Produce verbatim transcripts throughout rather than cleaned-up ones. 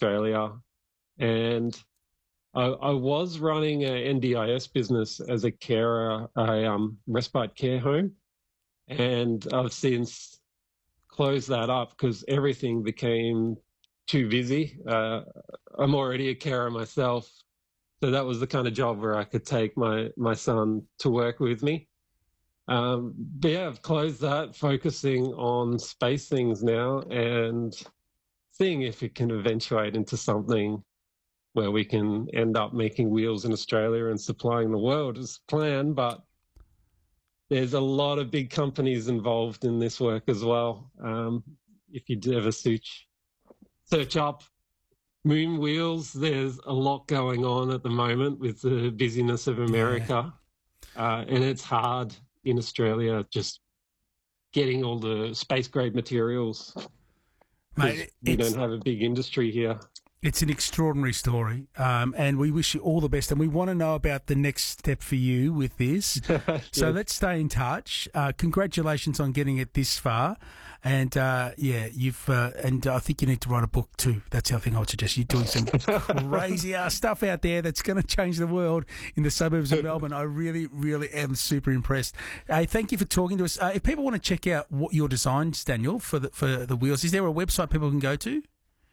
Australia. And I, I was running a N D I S business as a carer, a um, respite care home. And I've since closed that up because everything became too busy. Uh, I'm already a carer myself. So that was the kind of job where I could take my, my son to work with me. Um, but yeah, I've closed that, focusing on space things now and seeing if it can eventuate into something where we can end up making wheels in Australia and supplying the world as planned. But there's a lot of big companies involved in this work as well. Um, if you ever search, search up moon wheels, there's a lot going on at the moment with the busyness of America. Yeah. Uh, and it's hard in Australia just getting all the space-grade materials. Mate, we don't have a big industry here. It's an extraordinary story, um, and we wish you all the best. And we want to know about the next step for you with this. Yes. So let's stay in touch. Uh, congratulations on getting it this far. And, uh, yeah, you've, uh, and I think you need to write a book too. That's the other thing I would suggest. You're doing some crazy ass stuff out there that's going to change the world in the suburbs of Melbourne. I really, really am super impressed. Hey, thank you for talking to us. Uh, if people want to check out what your designs, Daniel, for the, for the wheels, is there a website people can go to?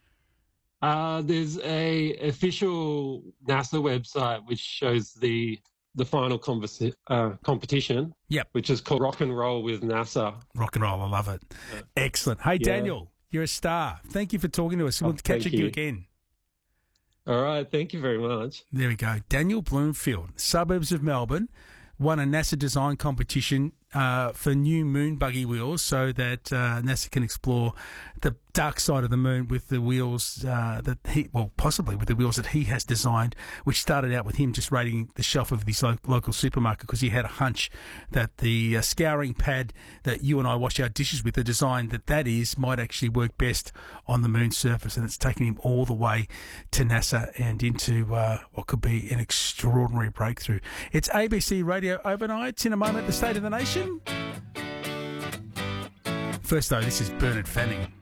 Uh, there's a official NASA website which shows the the final conversi- uh, competition. Yep. Which is called Rock and Roll with NASA. Rock and Roll, I love it. Uh, Excellent. Hey, yeah. Daniel, you're a star. Thank you for talking to us. We'll oh, catch you. you again. All right. Thank you very much. There we go. Daniel Bloomfield, suburbs of Melbourne, won a NASA design competition uh, for new moon buggy wheels so that uh, NASA can explore the dark side of the moon with the wheels uh, that he, well, possibly with the wheels that he has designed, which started out with him just raiding the shelf of his lo- local supermarket because he had a hunch that the uh, scouring pad that you and I wash our dishes with, the design that that is, might actually work best on the moon's surface. And it's taken him all the way to NASA and into uh, what could be an extraordinary breakthrough. It's A B C Radio Overnight. In a moment, the State of the Nation. First, though, this is Bernard Fanning.